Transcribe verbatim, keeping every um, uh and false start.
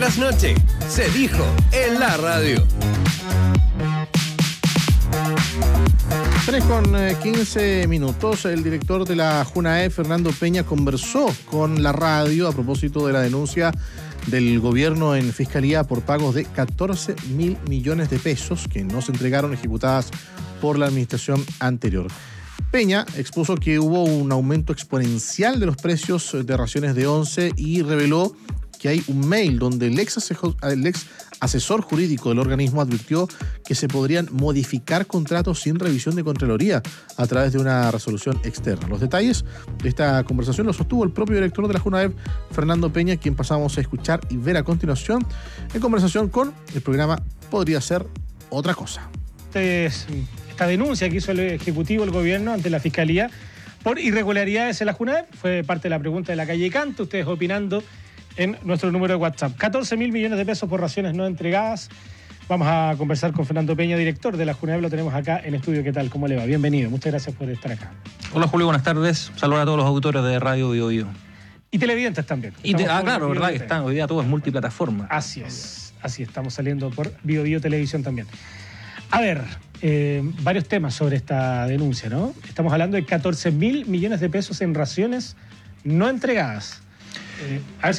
Las noches se dijo en la radio. tres con quince minutos. El director de la JUNAEP, Fernando Peña, conversó con la radio a propósito de la denuncia del gobierno en fiscalía por pagos de catorce mil millones de pesos que no se entregaron, ejecutadas por la administración anterior. Peña expuso que hubo un aumento exponencial de los precios de raciones de once y reveló que hay un mail donde el ex, asesor, el ex asesor jurídico del organismo advirtió que se podrían modificar contratos sin revisión de Contraloría a través de una resolución externa. Los detalles de esta conversación los sostuvo el propio director de la JUNAEP, Fernando Peña, quien pasamos a escuchar y ver a continuación en conversación con el programa Podría Ser Otra Cosa. Esta denuncia que hizo el Ejecutivo, el Gobierno, ante la Fiscalía por irregularidades en la JUNAEP fue parte de la pregunta de la calle Canto, ustedes opinando en nuestro número de WhatsApp. catorce mil millones de pesos por raciones no entregadas. Vamos a conversar con Fernando Peña, director de la JUNAEP. Lo tenemos acá en estudio. ¿Qué tal? ¿Cómo le va? Bienvenido. Muchas gracias por estar acá. Hola, Julio. Buenas tardes. Saludos a todos los auditores de Radio Bio Bio. Y televidentes también. Y te, ah, claro, verdad que están. Hoy día todo es multiplataforma. Así es. Así estamos saliendo por Bio Bio Televisión también. A ver, eh, varios temas sobre esta denuncia, ¿no? Estamos hablando de catorce mil millones de pesos en raciones no entregadas. Eh, a ver